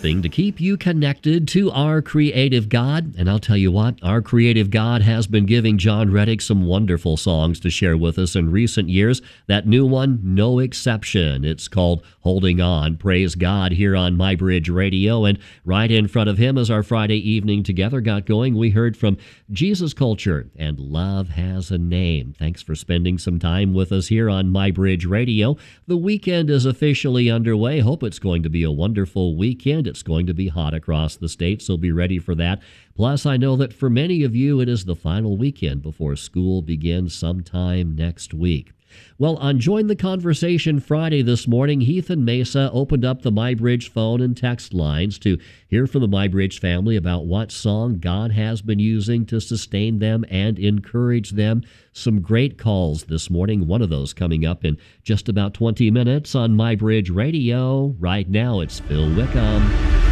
something to keep you connected to our creative God. And I'll tell you what, our creative God has been giving John Reddick some wonderful songs to share with us in recent years. That new one, no exception. It's called Holding On. Praise God here on My Bridge Radio. And right in front of him as our Friday evening together got going, we heard from Jesus Culture and Love Has a Name. Thanks for spending some time with us here on My Bridge Radio. The weekend is officially underway. Hope it's going to be a wonderful weekend. It's going to be hot across the state, so be ready for that. Plus, I know that for many of you, it is the final weekend before school begins sometime next week. Well, on Join the Conversation Friday this morning, Heath and Mesa opened up the MyBridge phone and text lines to hear from the MyBridge family about what song God has been using to sustain them and encourage them. Some great calls this morning, one of those coming up in just about 20 minutes on MyBridge Radio. Right now, it's Phil Wickham.